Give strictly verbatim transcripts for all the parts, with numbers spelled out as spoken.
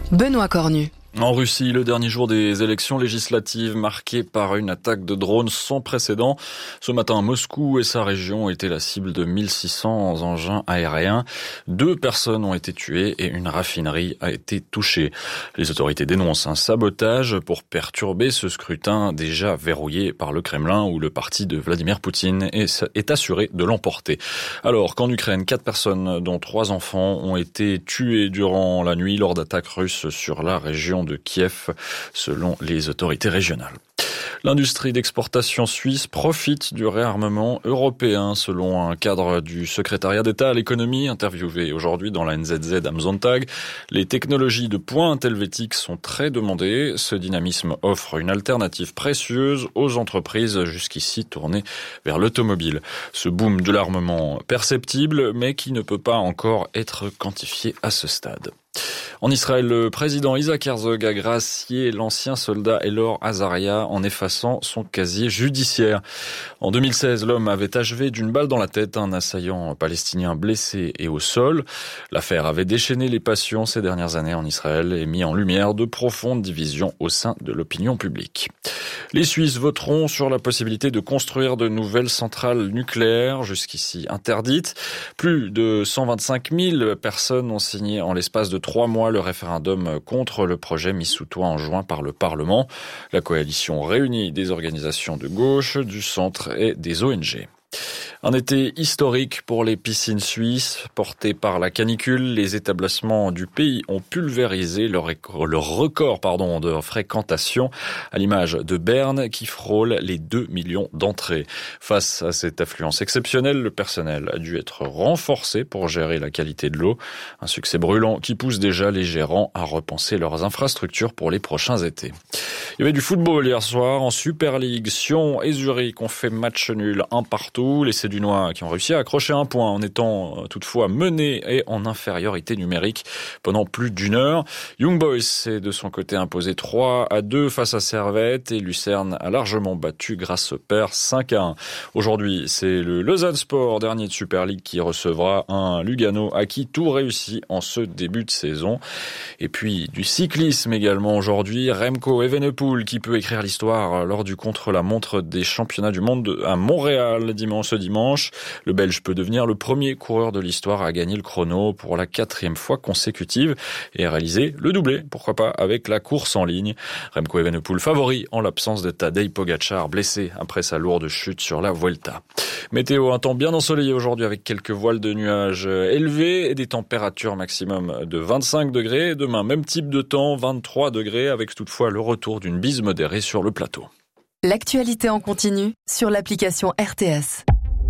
Benoît Cornu. En Russie, le dernier jour des élections législatives marqué par une attaque de drones sans précédent. Ce matin, Moscou et sa région étaient la cible de mille six cents engins aériens. Deux personnes ont été tuées et une raffinerie a été touchée. Les autorités dénoncent un sabotage pour perturber ce scrutin déjà verrouillé par le Kremlin où le parti de Vladimir Poutine est assuré de l'emporter. Alors qu'en Ukraine, quatre personnes dont trois enfants ont été tuées durant la nuit lors d'attaques russes sur la région de Kiev, selon les autorités régionales. L'industrie d'exportation suisse profite du réarmement européen, selon un cadre du secrétariat d'État à l'économie, interviewé aujourd'hui dans la N Z Z am Sonntag. Les technologies de pointe helvétique sont très demandées. Ce dynamisme offre une alternative précieuse aux entreprises jusqu'ici tournées vers l'automobile. Ce boom de l'armement perceptible, mais qui ne peut pas encore être quantifié à ce stade. En Israël, le président Isaac Herzog a gracié l'ancien soldat Elor Azaria en effaçant son casier judiciaire. En deux mille seize, l'homme avait achevé d'une balle dans la tête un assaillant palestinien blessé et au sol. L'affaire avait déchaîné les passions ces dernières années en Israël et mis en lumière de profondes divisions au sein de l'opinion publique. Les Suisses voteront sur la possibilité de construire de nouvelles centrales nucléaires, jusqu'ici interdites. Plus de cent vingt-cinq mille personnes ont signé en l'espace de trois mois le référendum contre le projet mis sous toit en juin par le Parlement. La coalition réunit des organisations de gauche, du centre et des O N G. Un été historique pour les piscines suisses. Portés par la canicule, les établissements du pays ont pulvérisé leur, leur record pardon, de fréquentation, à l'image de Berne qui frôle les deux millions d'entrées. Face à cette affluence exceptionnelle, le personnel a dû être renforcé pour gérer la qualité de l'eau. Un succès brûlant qui pousse déjà les gérants à repenser leurs infrastructures pour les prochains étés. Il y avait du football hier soir en Super League. Sion et Zurich ont fait match nul un partout. Les Sédunois qui ont réussi à accrocher un point en étant toutefois menés et en infériorité numérique pendant plus d'une heure. Young Boys s'est de son côté imposé trois à deux face à Servette et Lucerne a largement battu grâce au pair cinq à un. Aujourd'hui, c'est le Lausanne Sport, dernier de Super League, qui recevra un Lugano à qui tout réussit en ce début de saison. Et puis du cyclisme également aujourd'hui. Remco Evenepoel qui peut écrire l'histoire lors du contre-la-montre des championnats du monde à Montréal dimanche ce dimanche. Le Belge peut devenir le premier coureur de l'histoire à gagner le chrono pour la quatrième fois consécutive et réaliser le doublé, pourquoi pas, avec la course en ligne. Remco Evenepoel favori en l'absence de Tadej Pogačar, blessé après sa lourde chute sur la Vuelta. Météo, un temps bien ensoleillé aujourd'hui avec quelques voiles de nuages élevés et des températures maximum de vingt-cinq degrés. Demain, même type de temps, vingt-trois degrés, avec toutefois le retour d'une bise modérée sur le plateau. L'actualité en continu sur l'application R T S.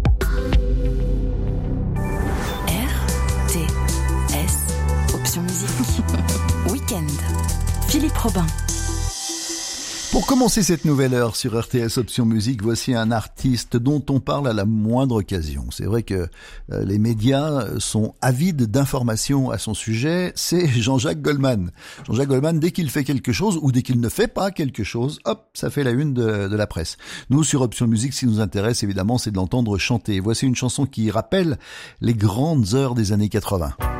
R T S, option musique. Week-end. Philippe Robin. Pour commencer cette nouvelle heure sur R T S Option Musique, voici un artiste dont on parle à la moindre occasion. C'est vrai que euh, les médias sont avides d'informations à son sujet. C'est Jean-Jacques Goldman. Jean-Jacques Goldman, dès qu'il fait quelque chose ou dès qu'il ne fait pas quelque chose, hop, ça fait la une de, de la presse. Nous, sur Option Musique, ce qui nous intéresse évidemment, c'est de l'entendre chanter. Voici une chanson qui rappelle les grandes heures des années quatre-vingts.